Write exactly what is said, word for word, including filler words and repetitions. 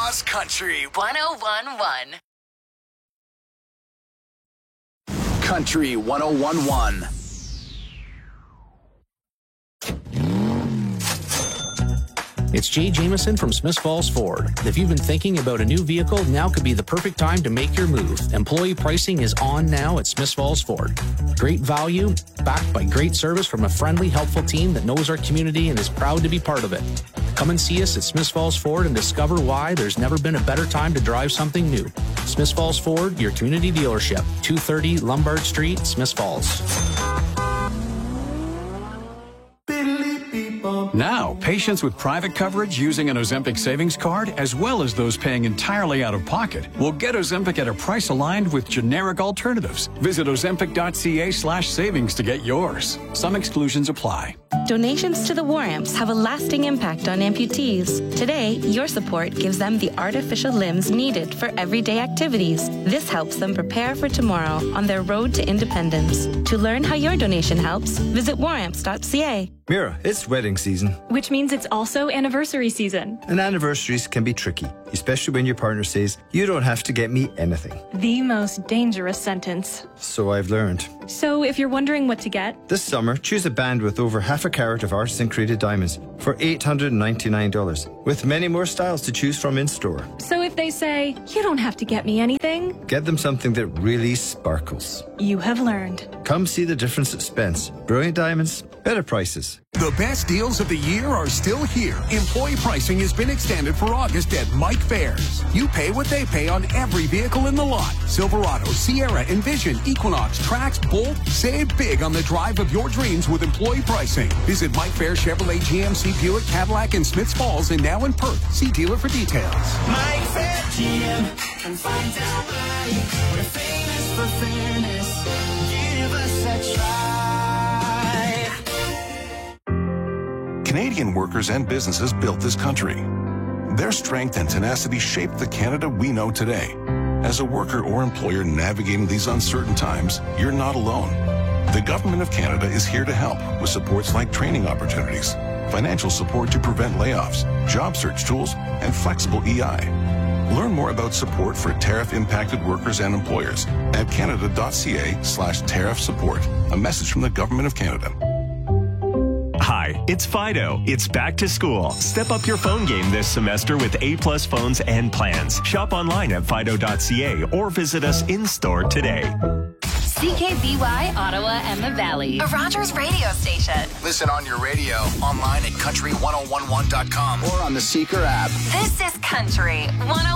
Omaha's Country one oh one point one. Country one oh one point one. It's Jay Jameson from Smiths Falls Ford. If you've been thinking about a new vehicle, now could be the perfect time to make your move. Employee pricing is on now at Smiths Falls Ford. Great value, backed by great service from a friendly, helpful team that knows our community and is proud to be part of it. Come and see us at Smiths Falls Ford and discover why there's never been a better time to drive something new. Smiths Falls Ford, your community dealership, two thirty Lombard Street, Smiths Falls. Now, patients with private coverage using an Ozempic savings card, as well as those paying entirely out of pocket, will get Ozempic at a price aligned with generic alternatives. Visit ozempic.ca slash savings to get yours. Some exclusions apply. Donations to the War Amps have a lasting impact on amputees. Today, your support gives them the artificial limbs needed for everyday activities. This helps them prepare for tomorrow on their road to independence. To learn how your donation helps, visit war amps dot c a. Mira, it's wedding season. Which means it's also anniversary season. And anniversaries can be tricky, especially when your partner says, you don't have to get me anything. The most dangerous sentence. So I've learned. So if you're wondering what to get, this summer, choose a band with over half a carat of artisan created diamonds for eight hundred ninety-nine dollars, with many more styles to choose from in store. So if they say, you don't have to get me anything, get them something that really sparkles. You have learned. Come see the difference at Spence. Brilliant diamonds, better prices. The best deals of the year are still here. Employee pricing has been extended for August at Mike Fairs. You pay what they pay on every vehicle in the lot. Silverado, Sierra, Envision, Equinox, Trax, Bolt. Save big on the drive of your dreams with employee pricing. Visit Mike Fairs Chevrolet, G M C, Buick, Cadillac, and Smiths Falls, and now in Perth. See dealer for details. Mike Fair G M and find out why we're famous for fairness. Give us a try. Canadian workers and businesses built this country. Their strength and tenacity shaped the Canada we know today. As a worker or employer navigating these uncertain times, you're not alone. The Government of Canada is here to help with supports like training opportunities, financial support to prevent layoffs, job search tools, and flexible E I. Learn more about support for tariff-impacted workers and employers at canada.ca slash tariff support. A message from the Government of Canada. Hi, it's Fido. It's back to school. Step up your phone game this semester with A-plus phones and plans. Shop online at fido dot c a or visit us in-store today. C K B Y, Ottawa and the Valley. A Rogers radio station. Listen on your radio, online at country ten eleven dot com or on the Seeker app. This is Country one oh